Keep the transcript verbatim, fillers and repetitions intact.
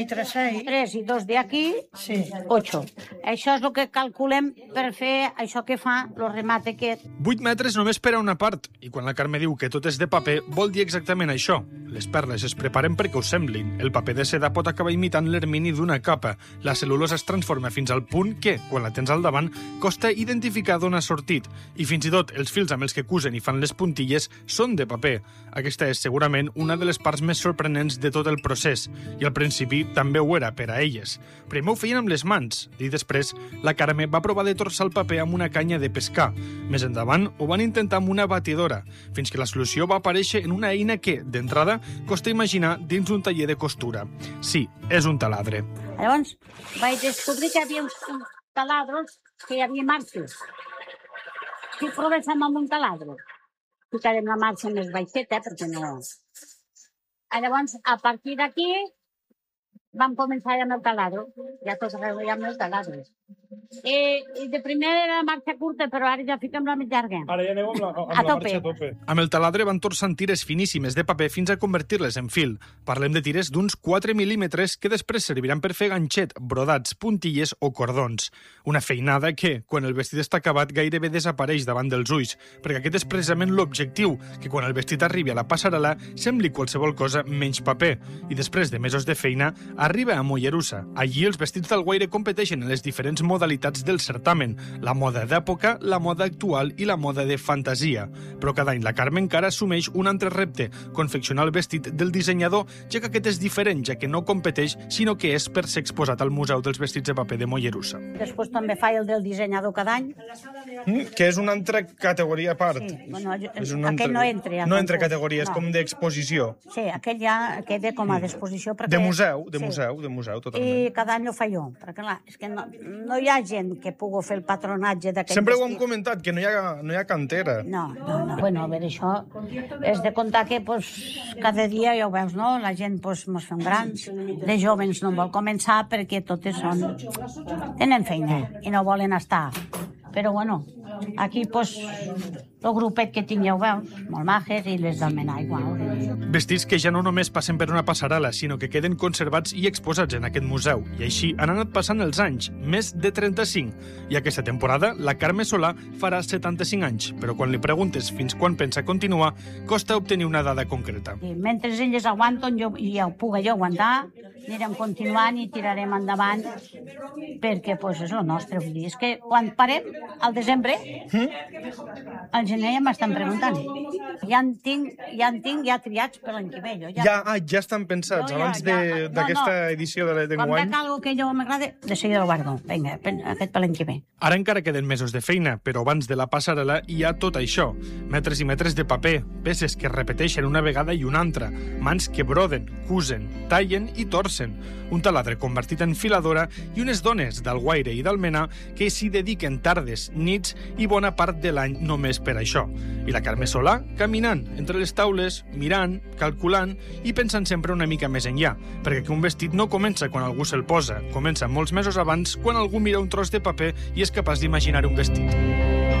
tres i dos d'aquí, ocho. Això és el que calculem per fer això que fa el remate aquest. vuit metres només per a una part, i quan la Carme diu que tot és de paper, vol dir exactament això. Les perles es preparen perquè ho semblin. El paper de seda pot acabar imitant l'ermini d'una capa. La cel·lulosa es transforma fins al punt que, quan la tens al davant, costa identificar d'on ha sortit. I fins i tot els fils amb els que cusen i fan les puntilles són de paper. Aquesta és segurament una de les parts més sorprenents de tot el procés, i al principi també ho era per a elles. Primer ho feien amb les mans, i després la Carme va provar de torçar el paper amb una canya de pescar. Més endavant ho van intentar amb una batidora, fins que la solució va aparèixer en una eina que, d'entrada, costa imaginar dins un taller de costura. Sí, és un taladre. Llavors vaig descobrir que hi havia uns taladros que hi havia marxes. Si provéssim amb un taladro, ficarem la marxa més baixeta, perquè no... Llavors, a partir d'aquí, vam començar amb el taladro. Ja tots arreu amb els taladros. I, I de primer era la marxa curta, però ara ja fiquem la més llarga. Ara ja aneu amb la, amb A la tope. marxa a tope. Amb el taladre van torçant tires finíssimes de paper fins a convertir-les en fil. Parlem de tires d'uns quatre mil·límetres que després serviran per fer ganxet, brodats, puntilles o cordons. Una feinada que, quan el vestit està acabat, gairebé desapareix davant dels ulls, perquè aquest és precisament l'objectiu, que quan el vestit arribi a la passarel·la sembli qualsevol cosa menys paper. I després de mesos de feina, arriba a Mollerussa. Allí els vestits d'Alguaire competeixen en les diferents modalitats del certamen, la moda d'època, la moda actual i la moda de fantasia. Però cada any la Carme encara assumeix un altre repte, confeccionar el vestit del dissenyador, ja que aquest és diferent, ja que no competeix, sinó que és per ser exposat al Museu dels Vestits de Paper de Mollerussa. Després també fa el del dissenyador cada any. Mm, que és una altra categoria a part. Sí, bueno, jo- És aquell no entra, ja, No com entra tu. categoria, és No. com d'exposició. Sí, aquell ja queda com a d'exposició. perquè- De museu, de Sí. museu, de museu, totalment. I cada any ho fa jo, perquè clar, és que no, no hi ha gent que pugui fer el patronatge d'aquest Sempre ho hem vestit. comentat, que no hi ha, no hi ha cantera. No, no, no. Bueno, a veure, això és de comptar que pues, cada dia, ja ho veus, no? La gent pues, mos fem grans, de joves no en vol començar perquè totes són... tenen feina i no volen estar. Però bueno, aquí pues, el grupet que tinc ja ho veus, molt majes, i les del Menà igual. Vestits que ja no només passen per una passarel·la, sinó que queden conservats i exposats en aquest museu. I així han anat passant els anys, més de trenta-cinc. I aquesta temporada, la Carme Solà farà setanta-cinc anys, però quan li preguntes fins quan pensa continuar, costa obtenir una dada concreta. I mentre elles aguanten jo, i ja ho pugui jo aguantar, anirem continuant i tirarem endavant perquè pues, és el nostre. Vull dir, és que quan parem, al desembre, al gener ja m'estan preguntant. Ja en tinc, ja en tinc ja triats per l'any que ve. Jo ja... Ja, ah, ja estan pensats, Jo ja- abans ja- de- no, d'aquesta no. edició de Quan d'enguany. veig alguna que jo m'agrada, de seguida ho guardo. Vinga, pen- aquest per l'any que ve. Ara encara queden mesos de feina, però abans de la passarel·la hi ha tot això. Metres i metres de paper, peces que es repeteixen una vegada i una altra, mans que broden, cusen, tallen i torcen, un taladre convertit en filadora i unes dones d'Alguaire i d'Almenar que s'hi dediquen tardes, nits i bona part de l'any només per això. I la Carme Solà caminant entre les taules, mirant, calculant i pensant sempre una mica més enllà, perquè que un vestit no comença quan algú se'l posa, comença molts mesos abans quan algú mira un tros de paper i és capaç d'imaginar un vestit.